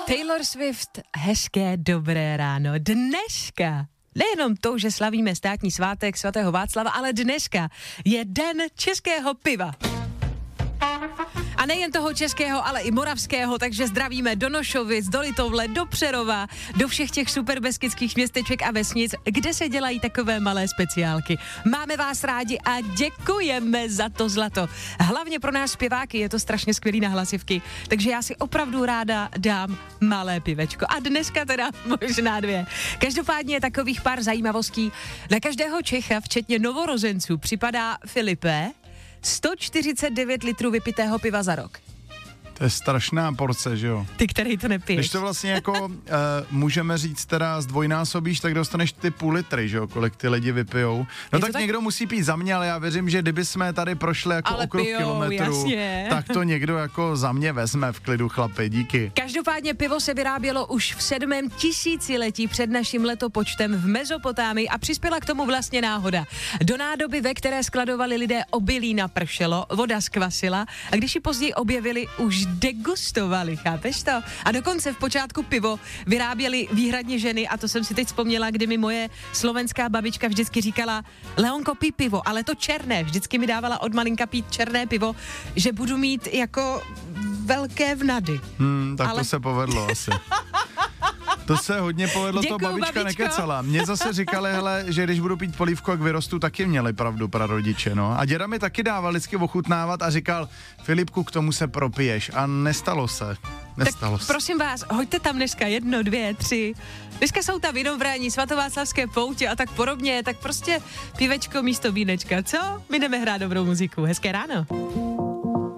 Taylor Swift, hezké dobré ráno. Dneska, nejenom to, že slavíme státní svátek svatého Václava, ale dneska je den českého piva. A nejen toho českého, ale i moravského, takže zdravíme do Nošovic, do Litovle, do Přerova, do všech těch super beskidzských městeček a vesnic, kde se dělají takové malé speciálky. Máme vás rádi a děkujeme za to zlato. Hlavně pro nás zpěváky je to strašně skvělý na hlasivky, takže já si opravdu ráda dám malé pivečko. A dneska teda možná 2. Každopádně je takových pár zajímavostí. Na každého Čecha, včetně novorozenců, připadá, Filipe, 149 litrů vypitého piva za rok. To je strašná porce, že jo? Ty, který to nepiješ. Když to vlastně jako můžeme říct teda zdvojnásobíš, tak dostaneš ty půl litry, že jo? Kolik ty lidi vypijou. No tak někdo musí pít za mě, ale já věřím, že kdyby jsme tady prošli jako ale okruh kilometrů, jasně, tak to někdo jako za mě vezme v klidu, chlapi, díky. Každopádně pivo se vyrábělo už v 7. tisíciletí před naším letopočtem v Mezopotámii a přispěla k tomu vlastně náhoda. Do nádoby, ve které skladovali lidé obilí, napršelo, voda zkvasila a když ji později objevili, už degustovali, chápeš to? A dokonce v počátku pivo vyráběly výhradně ženy a to jsem si teď vzpomněla, kdy mi moje slovenská babička vždycky říkala: Leonko, pij pivo, ale to černé. Vždycky mi dávala od malinka pít černé pivo, že budu mít jako velké vnady. Tak ale... to se povedlo asi. To se hodně povedlo, děkuju, to babička nekecala. Mně zase říkali, hele, že když budu pít polívku, jak vyrostu, taky měli pravdu prarodiče, no. A děda mi taky dával vždycky ochutnávat a říkal: Filipku, k tomu se propiješ. A nestalo se. Tak prosím vás, hoďte tam dneska 1, 2, 3. Dneska jsou tam Vinobraní, svatováclavské poutě a tak podobně, tak prostě pivečko místo vínečka, co? My jdeme hrát dobrou muziku. Hezké ráno.